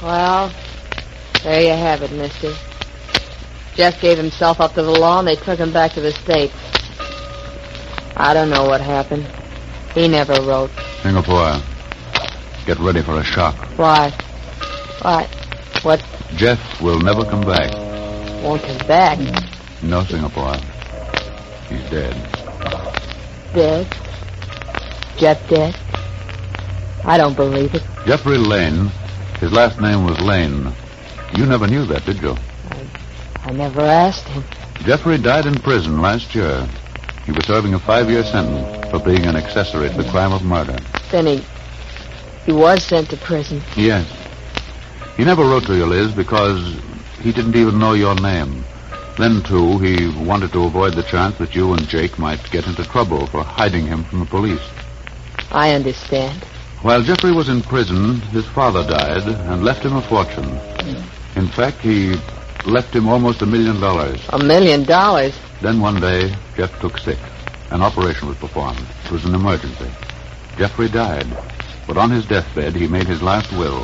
Well, there you have it, mister. Jeff gave himself up to the law, and they took him back to the States. I don't know what happened. He never wrote. Singapore, get ready for a shock. Why? What? Jeff will never come back. Won't come back? No, Singapore. He's dead. Dead? Jeff dead? I don't believe it. Jeffrey Lane. His last name was Lane. You never knew that, did you? I never asked him. Jeffrey died in prison last year. He was serving a 5-year sentence for being an accessory to the crime of murder. Then he was sent to prison. Yes. He never wrote to you, Liz, because he didn't even know your name. Then, too, he wanted to avoid the chance that you and Jake might get into trouble for hiding him from the police. I understand. While Jeffrey was in prison, his father died and left him a fortune. In fact, he left him almost $1 million. $1 million? Then one day, Jeff took sick. An operation was performed. It was an emergency. Jeffrey died, but on his deathbed, he made his last will.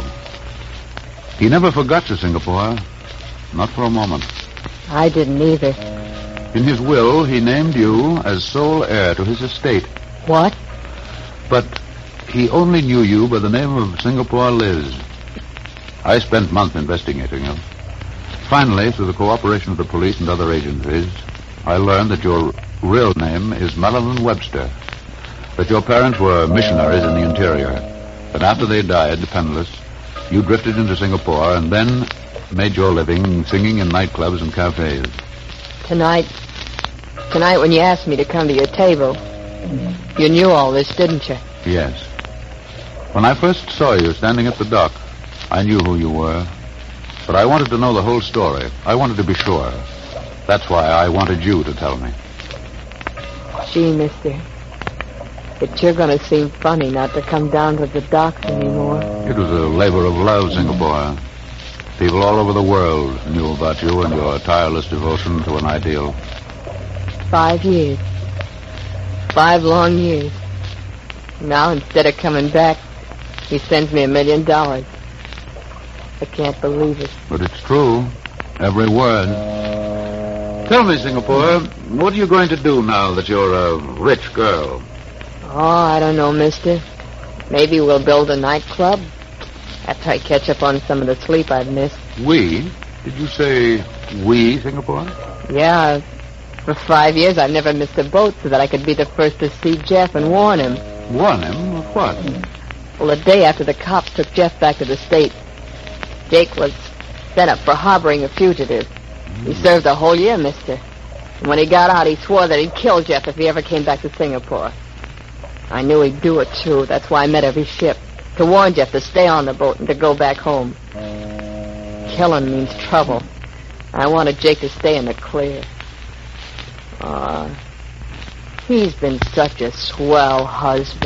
He never forgot you, Singapore. Not for a moment. I didn't either. In his will, he named you as sole heir to his estate. What? But he only knew you by the name of Singapore Liz. I spent months investigating you. Finally, through the cooperation of the police and other agencies, I learned that your real name is Marilyn Webster, that your parents were missionaries in the interior, that after they died, penniless, you drifted into Singapore and then made your living singing in nightclubs and cafes. Tonight when you asked me to come to your table, you knew all this, didn't you? Yes. When I first saw you standing at the dock, I knew who you were. But I wanted to know the whole story. I wanted to be sure. That's why I wanted you to tell me. Gee, mister, but you're going to seem funny not to come down to the docks anymore. It was a labor of love, Singapore. People all over the world knew about you and your tireless devotion to an ideal. 5 years. 5 long years. Now, instead of coming back, he sends me $1 million. I can't believe it. But it's true. Every word. Tell me, Singapore, what are you going to do now that you're a rich girl? Oh, I don't know, mister. Maybe we'll build a nightclub after I catch up on some of the sleep I've missed. We? Did you say we, Singapore? Yeah. For 5 years, I've never missed a boat so that I could be the first to see Jeff and warn him. Warn him of what? Well, the day after the cops took Jeff back to the States, Jake was sent up for harboring a fugitive. He served a whole year, mister. And when he got out, he swore that he'd kill Jeff if he ever came back to Singapore. I knew he'd do it, too. That's why I met every ship. To warn Jeff to stay on the boat and to go back home. Killing means trouble. I wanted Jake to stay in the clear. He's been such a swell husband.